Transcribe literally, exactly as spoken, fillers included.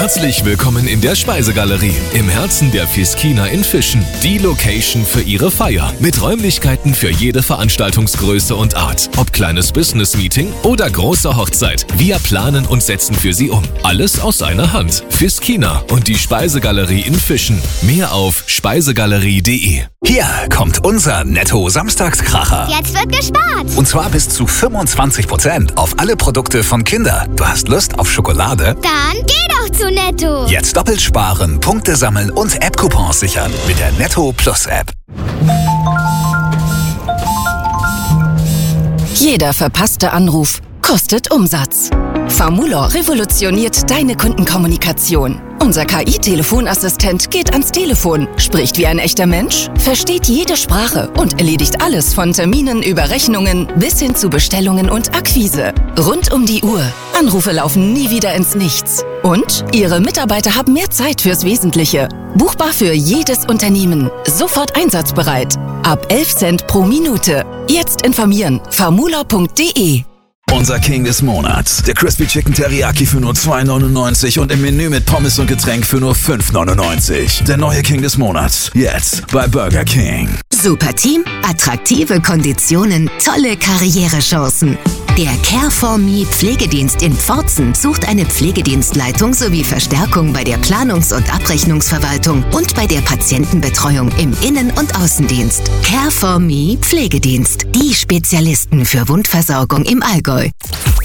Herzlich willkommen in der Speisegalerie im Herzen der Fiskina in Fischen. Die Location für Ihre Feier mit Räumlichkeiten für jede Veranstaltungsgröße und Art. Ob kleines Business-Meeting oder große Hochzeit. Wir planen und setzen für Sie um. Alles aus einer Hand. Fiskina und die Speisegalerie in Fischen. Mehr auf speisegalerie punkt de. Hier kommt unser Netto-Samstagskracher. Jetzt wird gespart. Und zwar bis zu fünfundzwanzig Prozent auf alle Produkte von Kinder. Du hast Lust auf Schokolade? Dann geh doch zu Netto. Jetzt doppelt sparen, Punkte sammeln und App-Coupons sichern mit der Netto Plus App. Jeder verpasste Anruf kostet Umsatz. Famulor revolutioniert deine Kundenkommunikation. Unser K I-Telefonassistent geht ans Telefon, spricht wie ein echter Mensch, versteht jede Sprache und erledigt alles von Terminen über Rechnungen bis hin zu Bestellungen und Akquise. Rund um die Uhr. Anrufe laufen nie wieder ins Nichts. Und Ihre Mitarbeiter haben mehr Zeit fürs Wesentliche. Buchbar für jedes Unternehmen. Sofort einsatzbereit. Ab elf Cent pro Minute. Jetzt informieren. famulor punkt de. Unser King des Monats. Der Crispy Chicken Teriyaki für nur zwei neunundneunzig und im Menü mit Pommes und Getränk für nur fünf neunundneunzig. Der neue King des Monats. Jetzt bei Burger King. Super Team, attraktive Konditionen, tolle Karrierechancen. Der Care for Me Pflegedienst in Pforzen sucht eine Pflegedienstleitung sowie Verstärkung bei der Planungs- und Abrechnungsverwaltung und bei der Patientenbetreuung im Innen- und Außendienst. Care for Me Pflegedienst, die Spezialisten für Wundversorgung im Allgäu.